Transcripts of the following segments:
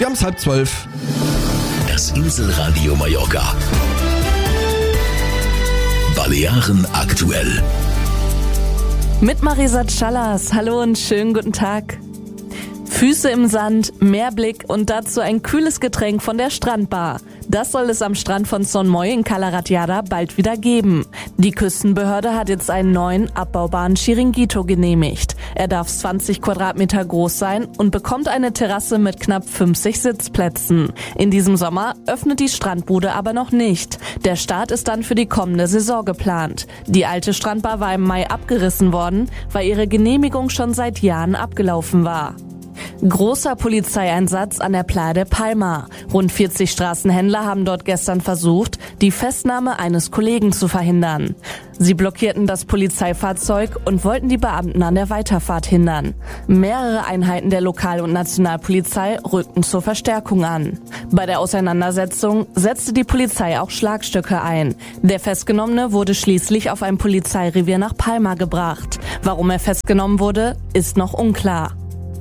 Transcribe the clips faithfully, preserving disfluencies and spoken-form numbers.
Wir haben es halb zwölf. Das Inselradio Mallorca. Balearen aktuell. Mit Marisa Callas. Hallo und schönen guten Tag. Füße im Sand, Meerblick und dazu ein kühles Getränk von der Strandbar. Das soll es am Strand von Son Moy in Cala Ratjada bald wieder geben. Die Küstenbehörde hat jetzt einen neuen, abbaubaren Chiringuito genehmigt. Er darf zwanzig Quadratmeter groß sein und bekommt eine Terrasse mit knapp fünfzig Sitzplätzen. In diesem Sommer öffnet die Strandbude aber noch nicht. Der Start ist dann für die kommende Saison geplant. Die alte Strandbar war im Mai abgerissen worden, weil ihre Genehmigung schon seit Jahren abgelaufen war. Großer Polizeieinsatz an der Playa de Palma. Rund vierzig Straßenhändler haben dort gestern versucht, die Festnahme eines Kollegen zu verhindern. Sie blockierten das Polizeifahrzeug und wollten die Beamten an der Weiterfahrt hindern. Mehrere Einheiten der Lokal- und Nationalpolizei rückten zur Verstärkung an. Bei der Auseinandersetzung setzte die Polizei auch Schlagstöcke ein. Der Festgenommene wurde schließlich auf ein Polizeirevier nach Palma gebracht. Warum er festgenommen wurde, ist noch unklar.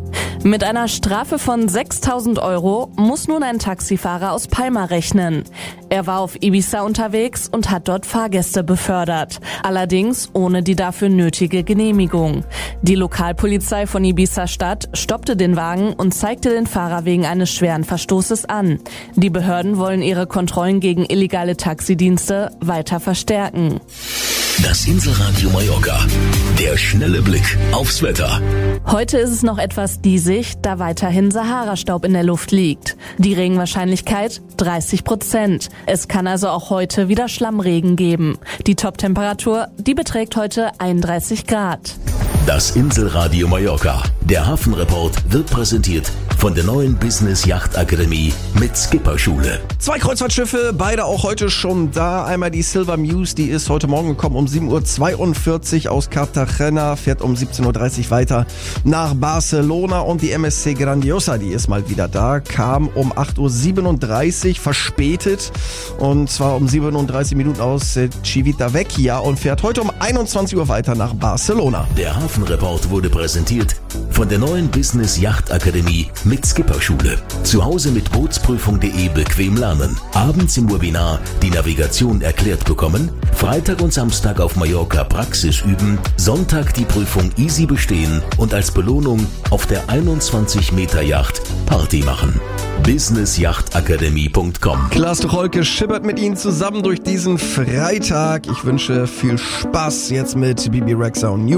Mit einer Strafe von sechstausend Euro muss nun ein Taxifahrer aus Palma rechnen. Er war auf Ibiza unterwegs und hat dort Fahrgäste befördert. Allerdings ohne die dafür nötige Genehmigung. Die Lokalpolizei von Ibiza-Stadt stoppte den Wagen und zeigte den Fahrer wegen eines schweren Verstoßes an. Die Behörden wollen ihre Kontrollen gegen illegale Taxidienste weiter verstärken. Das Inselradio Mallorca. Der schnelle Blick aufs Wetter. Heute ist es noch etwas diesig, da weiterhin Sahara-Staub in der Luft liegt. Die Regenwahrscheinlichkeit dreißig Prozent. Es kann also auch heute wieder Schlammregen geben. Die Toptemperatur, die beträgt heute einunddreißig Grad. Das Inselradio Mallorca. Der Hafenreport wird präsentiert von der neuen Business Yacht Akademie mit Skipperschule. Zwei Kreuzfahrtschiffe, beide auch heute schon da. Einmal die Silver Muse, die ist heute Morgen gekommen um sieben Uhr zweiundvierzig aus Cartagena, fährt um siebzehn Uhr dreißig weiter nach Barcelona. Und die M S C Grandiosa, die ist mal wieder da, kam um acht Uhr siebenunddreißig, verspätet. Und zwar um siebenunddreißig Minuten aus Civitavecchia und fährt heute um einundzwanzig Uhr weiter nach Barcelona. Der Hafenreport wurde präsentiert von der neuen Business Yacht Akademie mit Skipperschule. Zu Hause mit Bootsprüfung punkt de bequem lernen. Abends im Webinar die Navigation erklärt bekommen. Freitag und Samstag auf Mallorca Praxis üben. Sonntag die Prüfung easy bestehen und als Belohnung auf der einundzwanzig Meter Yacht Party machen. business yacht akademie punkt com. Klaas Tucholke schippert mit Ihnen zusammen durch diesen Freitag. Ich wünsche viel Spaß jetzt mit Bibi Rexha und New